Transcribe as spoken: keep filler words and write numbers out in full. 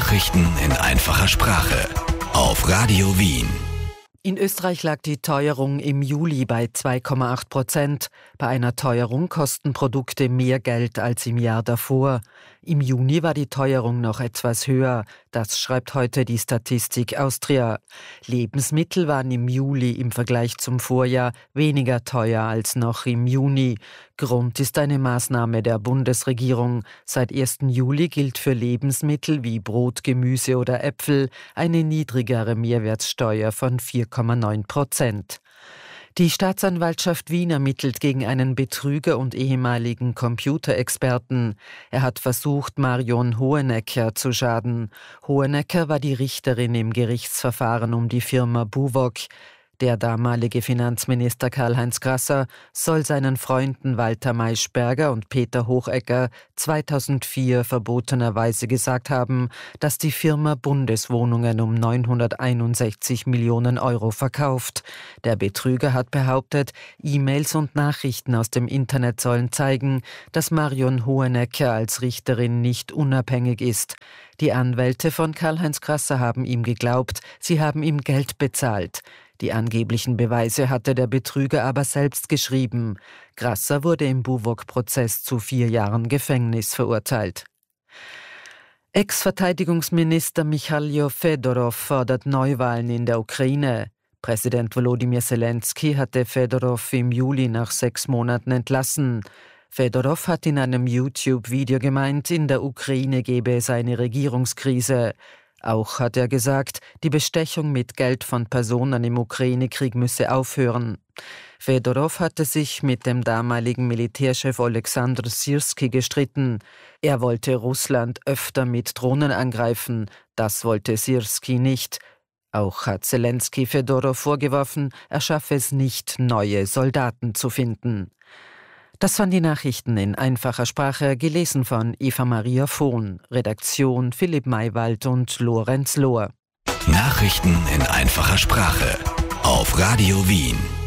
Nachrichten in einfacher Sprache auf Radio Wien. In Österreich lag die Teuerung im Juli bei zwei Komma acht Prozent. Bei einer Teuerung kosten Produkte mehr Geld als im Jahr davor. Im Juni war die Teuerung noch etwas höher. Das schreibt heute die Statistik Austria. Lebensmittel waren im Juli im Vergleich zum Vorjahr weniger teuer als noch im Juni. Grund ist eine Maßnahme der Bundesregierung. Seit ersten Juli gilt für Lebensmittel wie Brot, Gemüse oder Äpfel eine niedrigere Mehrwertsteuer von vier Komma neun Prozent. Die Staatsanwaltschaft Wien ermittelt gegen einen Betrüger und ehemaligen Computerexperten. Er hat versucht, Marion Hohenecker zu schaden. Hohenecker war die Richterin im Gerichtsverfahren um die Firma Buwog. Der damalige Finanzminister Karl-Heinz Grasser soll seinen Freunden Walter Maischberger und Peter Hochecker zweitausendvier verbotenerweise gesagt haben, dass die Firma Bundeswohnungen um neunhunderteinundsechzig Millionen Euro verkauft. Der Betrüger hat behauptet, E-Mails und Nachrichten aus dem Internet sollen zeigen, dass Marion Hohenecker als Richterin nicht unabhängig ist. Die Anwälte von Karl-Heinz Grasser haben ihm geglaubt, sie haben ihm Geld bezahlt. Die angeblichen Beweise hatte der Betrüger aber selbst geschrieben. Grasser wurde im Buwog-Prozess zu vier Jahren Gefängnis verurteilt. Ex-Verteidigungsminister Michailo Fedorov fordert Neuwahlen in der Ukraine. Präsident Volodymyr Zelensky hatte Fedorov im Juli nach sechs Monaten entlassen. Fedorov hat in einem YouTube-Video gemeint, in der Ukraine gebe es eine Regierungskrise. Auch hat er gesagt, die Bestechung mit Geld von Personen im Ukraine-Krieg müsse aufhören. Fedorov hatte sich mit dem damaligen Militärchef Oleksandr Syrski gestritten. Er wollte Russland öfter mit Drohnen angreifen, das wollte Syrski nicht. Auch hat Zelensky Fedorov vorgeworfen, er schaffe es nicht, neue Soldaten zu finden. Das waren die Nachrichten in einfacher Sprache, gelesen von Eva-Maria Vohn, Redaktion Philipp Maywald und Lorenz Lohr. Nachrichten in einfacher Sprache auf Radio Wien.